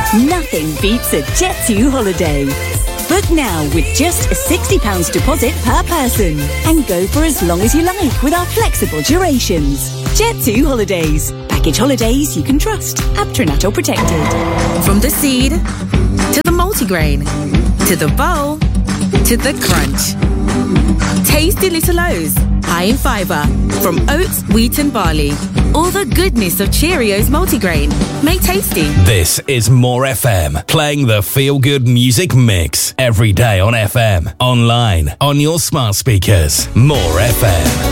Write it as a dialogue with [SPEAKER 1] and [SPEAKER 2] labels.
[SPEAKER 1] Nothing beats a Jet2 holiday. Book now with just a £60 deposit per person and go for as long as you like with our flexible durations. Jet2 Holidays. Package holidays you can trust. Aptronato protected.
[SPEAKER 2] From the seed to the multigrain to the bowl to the crunch. Tasty little O's, high in fibre, from oats, wheat and barley. All the goodness of Cheerios multigrain, made tasty.
[SPEAKER 3] This is More FM, playing the feel-good music mix every day on FM, online, on your smart speakers. More FM.